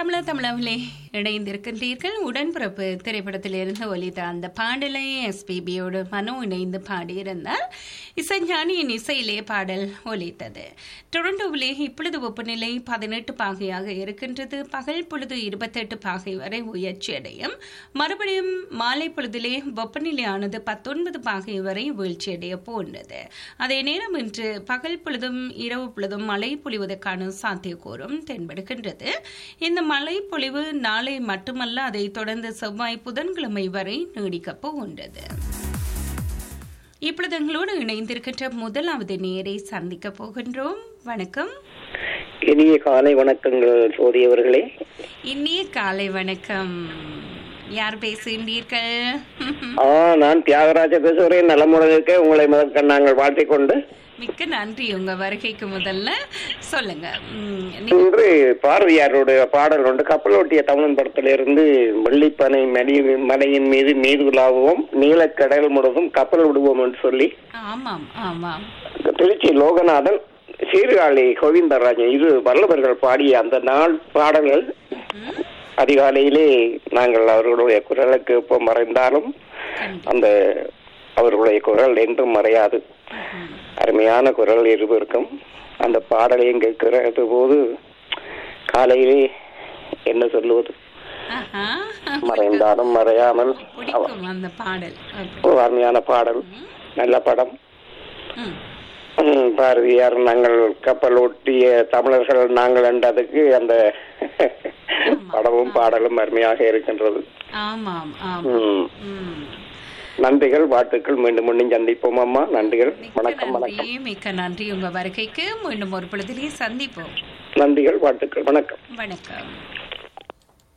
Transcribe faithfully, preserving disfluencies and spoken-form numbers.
தமிழா தமிழாவிலே இணைந்திருக்கின்றீர்கள். உடன்பிறப்பு திரைப்படத்திலிருந்து ஒலித்த அந்த பாடலை எஸ்பிபியோடு மனோ இணைந்து பாடியிருந்தால் இசைஞானியின் இசையிலே பாடல் ஒலித்தது. டொரண்டோவிலே இப்பொழுது வெப்பநிலை பதினெட்டு பாகையாக இருக்கின்றது. பகல் பொழுது இருபத்தெட்டு பாகை வரை உயர்ச்சியடையும். மறுபடியும் மாலை பொழுதிலே வெப்பநிலையானது பத்தொன்பது பாகை வரை வீழ்ச்சியடைய போன்றது. அதே நேரம் இன்று பகல் பொழுதும் இரவு பொழுதும் மழை பொழிவதற்கான சாத்தியக்கூறும் தென்படுகின்றது. இந்த மழை பொழிவு நாளை மட்டுமல்ல, அதை தொடர்ந்து செவ்வாய் புதன்கிழமை வரை நீடிக்கப் போகின்றது. இப்பொழுது எங்களோடு இணைந்திருக்கின்ற முதலாவது நேரை சந்திக்க போகின்றோம். வணக்கம். இனிய காலை வணக்கங்கள் சோதி அவர்களே. இனிய காலை வணக்கம். யார் பேசுகின்றீர்கள்? ஆ நான் தியாகராஜ பேசுகிறேன். நலமுடன் இருக்க உங்களை முதற்க நாங்கள் வாழ்த்திக் கொண்டு மிக்க நன்றி உங்க வருகைக்கு. முதல்ல சொல்லுங்க. இன்று பாரதியாருடைய பாடல் ஒன்று கப்பலோட்டிய தமிழன் படத்திலிருந்து வெள்ளிப்பனை மணி மலையின் மீது மீதுலாவும் நீலக்கடல் முழுவதும் கப்பல் விடுவோம் என்று சொல்லி ஆமாம் ஆமாம் திருச்சி லோகநாதன் சீர்காழி கோவிந்தராஜன் இரு வல்லவர்கள் பாடிய அந்த நாள் பாடல்கள் அதிகாலையிலே நாங்கள் அவர்களுடைய குரலுக்கு எப்போ மறைந்தாலும் அந்த அவர்களுடைய குரல் என்றும் மறையாது. அருமையான குரல் இருவருக்கும். அந்த பாடலையும் கேட்கிறது போது காலையிலே என்ன சொல்லுவது, மறைந்தாலும் மறையாமல் அந்த பாடல் அருமையான பாடல், நல்ல படம். பாரதியார் நாங்கள் கப்பல் ஓட்டிய தமிழர்கள் நாங்கள் என்றதுக்கு அந்த படமும் பாடலும் அருமையாக இருக்கின்றது. நன்றிகள், வாழ்த்துக்கள். மீண்டும் மீண்டும் சந்திப்போம் அம்மா. நன்றிகள், வணக்கம். வணக்கம். மிக்க நன்றி உங்க வருகைக்கு. மீண்டும் ஒரு பொழுதிலே சந்திப்போம். நன்றிகள், வாழ்த்துக்கள், வணக்கம். வணக்கம்.